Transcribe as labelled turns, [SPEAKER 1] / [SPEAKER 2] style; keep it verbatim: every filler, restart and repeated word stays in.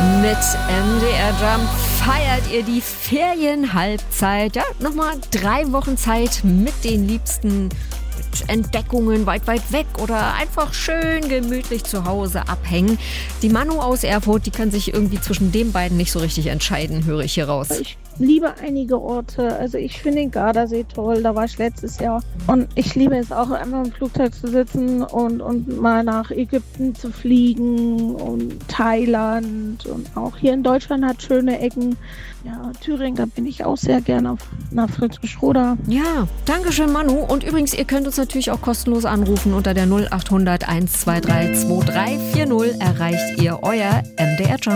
[SPEAKER 1] Mit M D R Jump feiert ihr die Ferienhalbzeit. Ja, nochmal drei Wochen Zeit mit den Liebsten, mit Entdeckungen weit, weit weg oder einfach schön gemütlich zu Hause abhängen. Die Manu aus Erfurt, die kann sich irgendwie zwischen den beiden nicht so richtig entscheiden, höre ich hier raus.
[SPEAKER 2] Ich liebe einige Orte. Also ich finde den Gardasee toll, da war ich letztes Jahr. Und ich liebe es auch, einmal im Flugzeug zu sitzen und, und mal nach Ägypten zu fliegen und Thailand. Und auch hier in Deutschland hat schöne Ecken. Ja, Thüringen, da bin ich auch sehr gerne nach Friedrichsroda.
[SPEAKER 1] Ja, danke schön, Manu. Und übrigens, ihr könnt uns natürlich auch kostenlos anrufen unter der null acht hundert eins zwei drei zwei drei vier null erreicht ihr euer M D R Jump.